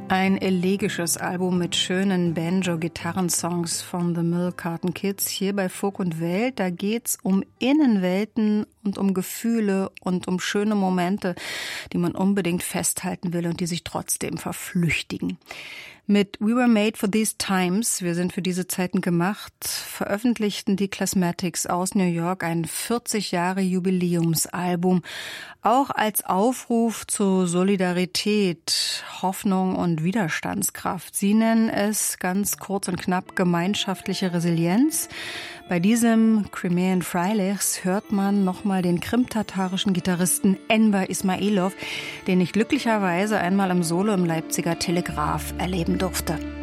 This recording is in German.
Ein elegisches Album mit schönen Banjo-Gitarrensongs von The Milk-Carton Kids hier bei Folk und Welt. Da geht's um Innenwelten und um Gefühle und um schöne Momente, die man unbedingt festhalten will und die sich trotzdem verflüchtigen. Mit We Were Made for These Times, wir sind für diese Zeiten gemacht, veröffentlichten die Classmatics aus New York ein 40 Jahre Jubiläumsalbum, auch als Aufruf zu Solidarität, Hoffnung und Widerstandskraft. Sie nennen es ganz kurz und knapp gemeinschaftliche Resilienz. Bei diesem Crimean Freilichs hört man nochmal den krimtatarischen Gitarristen Enver Ismailov, den ich glücklicherweise einmal im Solo im Leipziger Telegraph erleben durfte.